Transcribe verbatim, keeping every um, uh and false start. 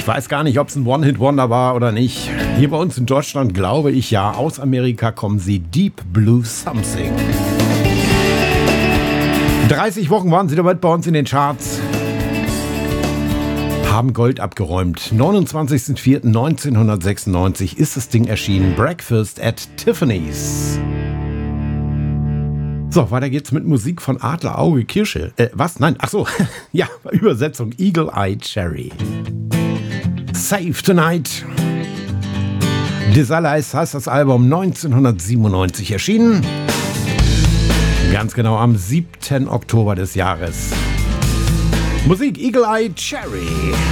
weiß gar nicht, ob es ein One-Hit-Wonder war oder nicht. Hier bei uns in Deutschland glaube ich ja. Aus Amerika kommen sie, Deep Blue Something. dreißig Wochen waren sie damit bei uns in den Charts. Haben Gold abgeräumt. neunundzwanzigster vierter neunzehnhundertsechsundneunzig ist das Ding erschienen. Breakfast at Tiffany's. So, weiter geht's mit Musik von Adler Auge Kirsche. Äh, was? Nein, ach so. Ja, Übersetzung. Eagle Eye Cherry. Save Tonight. Desalize heißt das Album, neunzehnhundertsiebenundneunzig erschienen. Ganz genau am siebten Oktober des Jahres. Musik Eagle Eye Cherry.